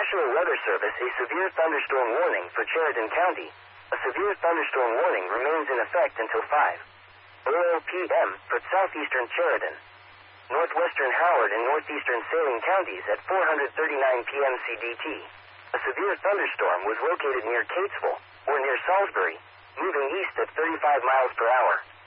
National Weather Service a severe thunderstorm warning for Sheridan County. A severe thunderstorm warning remains in effect until 5:00 p.m. for southeastern Sheridan, northwestern Howard and northeastern Saline counties at 4:39 p.m. CDT. A severe thunderstorm was located near Catesville, or near Salisbury, moving east at 35 miles per hour.